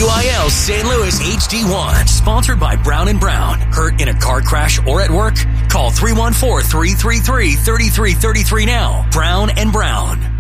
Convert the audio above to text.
WIL St. Louis HD1. Sponsored by Brown & Brown. Hurt in a car crash or at work? Call 314-333-3333 now. Brown & Brown.